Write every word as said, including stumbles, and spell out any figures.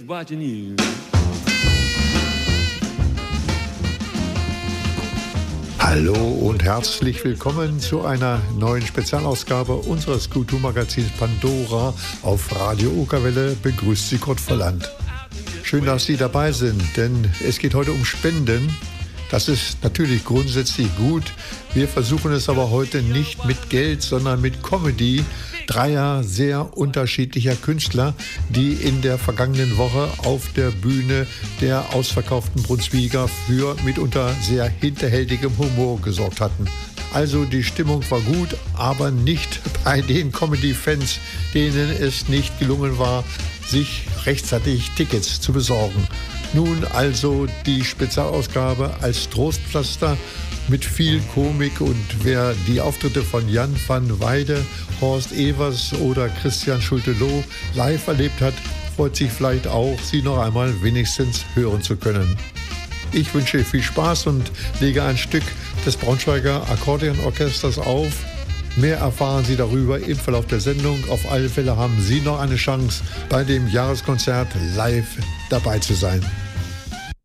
Watching you. Hallo und herzlich willkommen zu einer neuen Spezialausgabe unseres Kulturmagazins Pandora auf Radio Okerwelle. Begrüßt Sie Kurt Volland. Schön, dass Sie dabei sind, denn es geht heute um Spenden. Das ist natürlich grundsätzlich gut. Wir versuchen es aber heute nicht mit Geld, sondern mit Comedy dreier sehr unterschiedlicher Künstler, die in der vergangenen Woche auf der Bühne der ausverkauften Brunswiga für mitunter sehr hinterhältigem Humor gesorgt hatten. Also die Stimmung war gut, aber nicht bei den Comedy-Fans, denen es nicht gelungen war, sich rechtzeitig Tickets zu besorgen. Nun also die Spezialausgabe als Trostpflaster mit viel Komik, und wer die Auftritte von Jan van Weide, Horst Evers oder Christian Schulte-Loh live erlebt hat, freut sich vielleicht auch, sie noch einmal wenigstens hören zu können. Ich wünsche viel Spaß und lege ein Stück des Braunschweiger Akkordeonorchesters auf. Mehr erfahren Sie darüber im Verlauf der Sendung. Auf alle Fälle haben Sie noch eine Chance, bei dem Jahreskonzert live dabei zu sein.